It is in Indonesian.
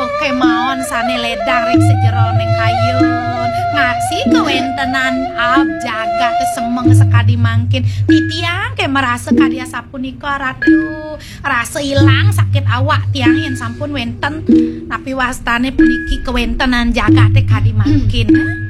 kemauan sane ledang rek sejeroning kayun ngaksi kewentenan jaga kesemeng sekadi mangkin titiang ke merasa kadia sapunika ratu rasa hilang sakit awak tiang yang sampun wenten tapi wastane puniki kewentenan jaga teh kadi mangkin